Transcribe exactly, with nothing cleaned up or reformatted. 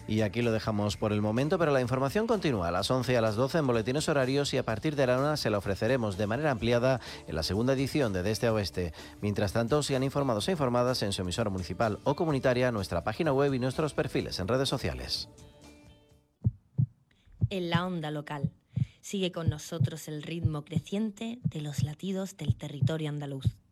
Y aquí lo dejamos por el momento, pero la información continúa a las once y a las doce en boletines horarios y a partir de la una se la ofreceremos de manera ampliada en la segunda edición de De Este a Oeste. Mientras tanto, sean informados e informadas en su emisora municipal o comunitaria, nuestra página web y nuestros perfiles en redes sociales. En la onda local. Sigue con nosotros el ritmo creciente de los latidos del territorio andaluz.